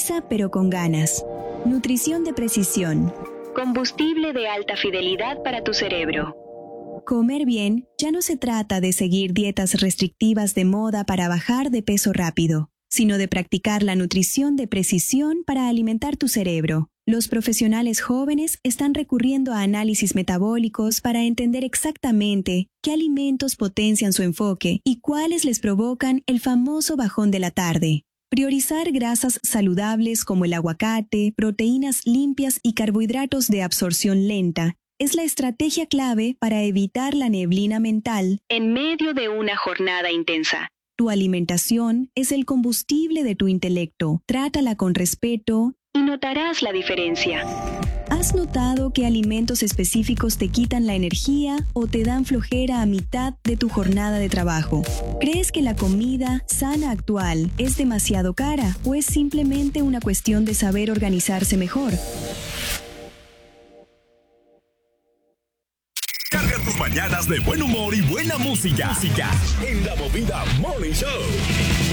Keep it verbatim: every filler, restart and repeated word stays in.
prisa pero con ganas. Nutrición de precisión. Combustible de alta fidelidad para tu cerebro. Comer bien ya no se trata de seguir dietas restrictivas de moda para bajar de peso rápido, sino de practicar la nutrición de precisión para alimentar tu cerebro. Los profesionales jóvenes están recurriendo a análisis metabólicos para entender exactamente qué alimentos potencian su enfoque y cuáles les provocan el famoso bajón de la tarde. Priorizar grasas saludables como el aguacate, proteínas limpias y carbohidratos de absorción lenta es la estrategia clave para evitar la neblina mental en medio de una jornada intensa. Tu alimentación es el combustible de tu intelecto. Trátala con respeto y notarás la diferencia. ¿Has notado que alimentos específicos te quitan la energía o te dan flojera a mitad de tu jornada de trabajo? ¿Crees que la comida sana actual es demasiado cara o es simplemente una cuestión de saber organizarse mejor? Carga tus mañanas de buen humor y buena música. música en La Movida Morning Show.